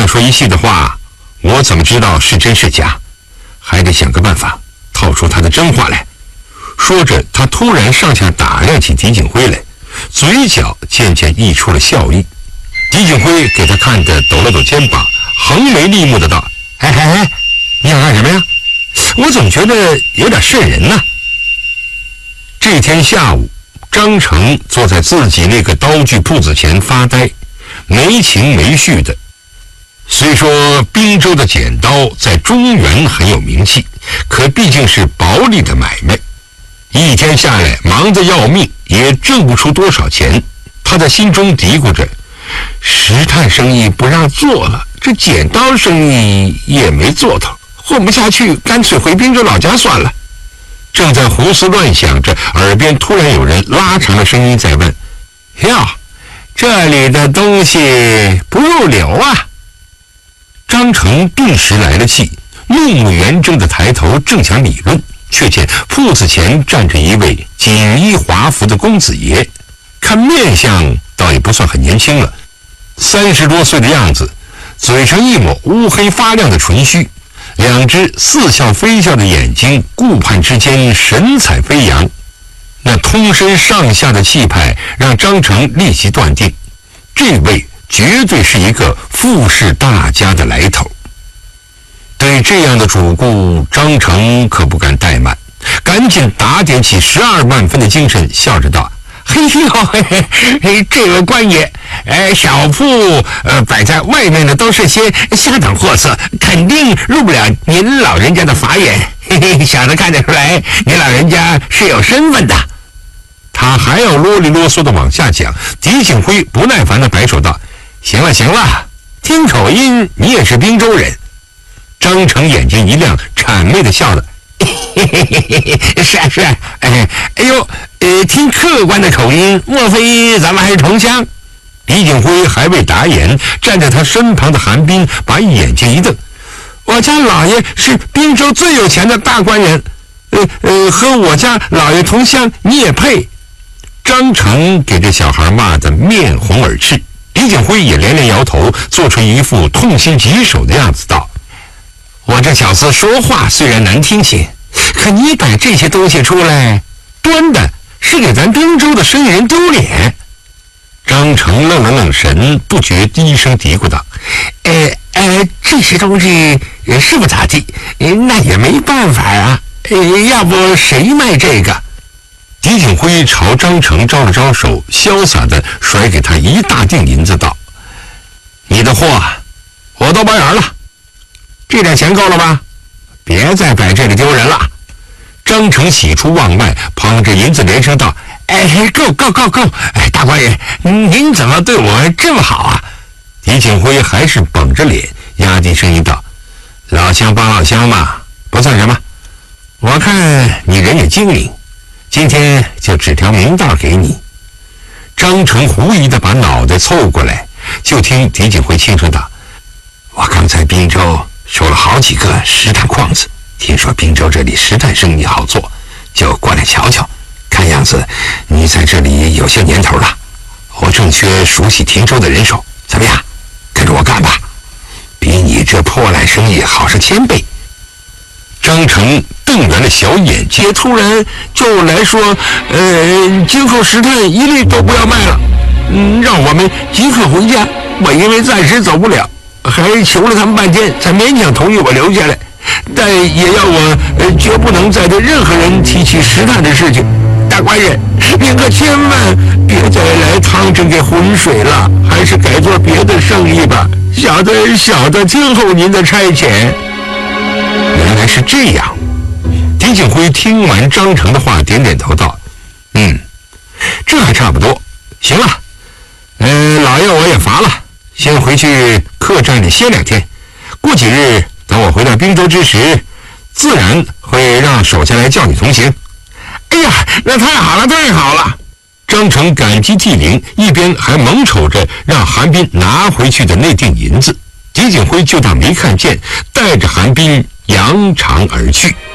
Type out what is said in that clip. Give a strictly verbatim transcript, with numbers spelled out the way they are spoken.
乱说一气的话，我怎么知道是真是假？还得想个办法套出他的真话来。说着，他突然上下打量起狄景辉来，嘴角渐渐溢出了笑意。狄景辉给他看得抖了抖肩膀，横眉立目的道：“哎哎哎，你想干什么呀？我总觉得有点瘆人呢。”这天下午，张成坐在自己那个刀具铺子前发呆，没情没绪的。虽说滨州的剪刀在中原很有名气，可毕竟是薄利的买卖，一天下来忙得要命，也挣不出多少钱。他在心中嘀咕着，石炭生意不让做了，这剪刀生意也没做头，混不下去，干脆回滨州老家算了。正在胡思乱想着，耳边突然有人拉长了声音在问：“哟，这里的东西不入流啊！”张成顿时来了气，怒目圆睁的抬头正想理论，却见铺子前站着一位锦衣华服的公子爷，看面相倒也不算很年轻了，三十多岁的样子，嘴上一抹乌黑发亮的唇须，两只似笑非笑的眼睛顾盼之间神采飞扬，那通身上下的气派让张成立即断定，这位绝对是一个富士大家的来头。对这样的主顾，张成可不敢怠慢，赶紧打点起十二万分的精神，笑着道：“嘿呦嘿嘿，这位官爷，呃，小铺呃摆在外面的都是些下等货色，肯定入不了您老人家的法眼。嘿嘿，小的看得出来，您老人家是有身份的。”他还要啰里啰嗦的往下讲，狄景辉不耐烦的摆手道：“行了行了，听口音你也是滨州人。”张成眼睛一亮，谄媚的笑了：“嘿嘿嘿嘿嘿，是啊是啊，哎哎呦，呃，听客官的口音，莫非咱们还是同乡？”狄景辉还未答言，站在他身旁的韩冰把眼睛一瞪：“我家老爷是滨州最有钱的大官人，呃呃，和我家老爷同乡，你也配？”张成给这小孩骂得面红耳赤，狄景辉也连连摇头，做出一副痛心疾首的样子，道：“我这小子说话虽然难听些，可你摆这些东西出来，端的是给咱滨州的生意人丢脸。”张成愣了愣神，不觉低声嘀咕道：“呃呃，这些东西是不咋地，那也没办法啊。呃，要不谁卖这个？”狄景辉朝张成招了招手，潇洒地甩给他一大锭银子，道：“你的货我都包圆了，这点钱够了吧？别再摆这里丢人了。”张成喜出望外，捧着银子连声道：“哎，够够够够！哎，大官人，您怎么对我这么好啊？”狄景辉还是绷着脸，压低声音道：“老乡帮老乡嘛，不算什么。我看你人也精明，今天就指条明道给你。”张成狐疑地把脑袋凑过来，就听狄景辉轻声道：“我刚在滨州收了好几个石炭矿子，听说滨州这里石炭生意好做，就过来瞧瞧。看样子你在这里有些年头了，我正缺熟悉汀州的人手，怎么样？跟着我干吧，比你这破烂生意好上千倍。”张成瞪圆了小眼睛，突然就来说：“呃，今后石炭一律都不要卖了，嗯，让我们即刻回家。我因为暂时走不了，还求了他们半天，才勉强同意我留下来。但也要我呃绝不能再对任何人提起石炭的事情。大官人，您可千万别再来趟这个浑水了，还是改做别的生意吧。小的小的听候您的差遣。”原来是这样。狄景辉听完张成的话，点点头道：“嗯，这还差不多。行了，呃，老爷我也乏了，先回去客栈里歇两天。过几日等我回到滨州之时，自然会让手下来叫你同行。”“哎呀，那太好了，太好了！”张成感激涕零，一边还猛瞅着让韩冰拿回去的那锭银子。狄景辉就当没看见，带着韩冰扬长而去。